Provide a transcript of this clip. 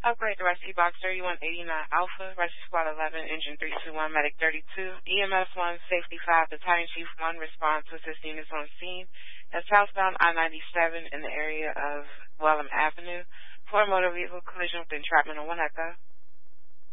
Upgrade the Rescue Box 3189 Alpha, Rescue Squad 11, Engine 321, Medic 32, EMS 1, Safety 5, Battalion Chief 1, respond to assist units on scene at southbound I-97 in the area of Wellham Avenue for a motor vehicle collision with entrapment on 1 Echo.